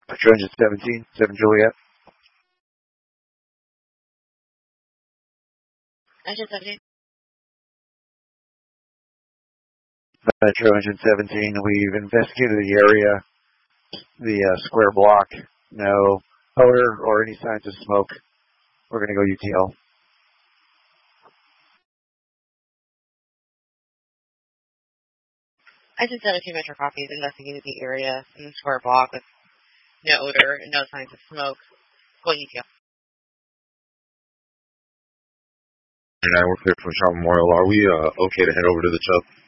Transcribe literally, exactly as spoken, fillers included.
two seventeen, seven Juliet. Engine seventeen. Metro Engine seventeen, we've investigated the area, the uh, square block, no odor or any signs of smoke. We're going to go U T L. Engine seventeen Metro copies, investigated the area in the square block with no odor and no signs of smoke. Going U T L. And I work here from Shaw Memorial. Are we uh, okay to head over to the Chubb?